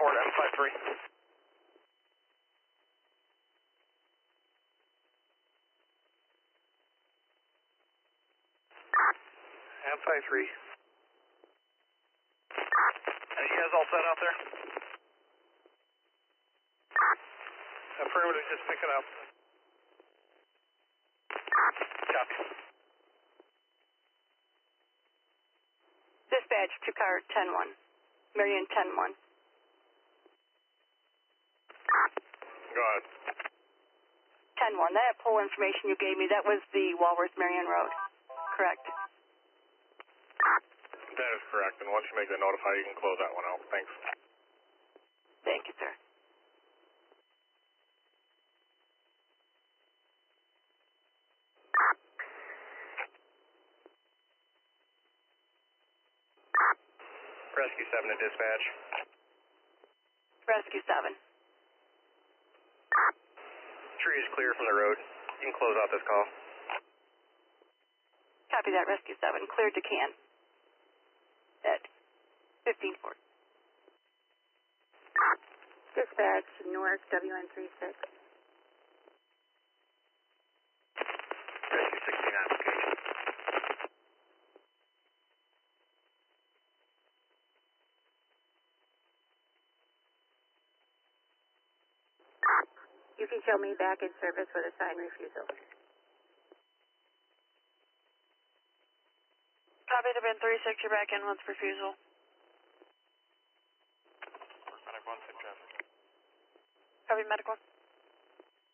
report M53. M53. You guys all set out there? Affirmative, just pick it up. Copy. Dispatch to car 10-1. Marion 10-1. Go ahead. 10-1. That pole information you gave me, that was the Walworth Marion Road. Correct. That is correct, and once you make the notify, you can close that one out. Thanks. Thank you, sir. Rescue 7 to dispatch. Rescue 7. Tree is clear from the road. You can close out this call. Copy that, Rescue 7. Cleared to can. At 15-4. Dispatch, Newark, WN36. Rescue 16 application. You can show me back in service with a sign refusal. Copy the bin 36, you're back in with refusal. Medic 1, safe traffic. Copy medical.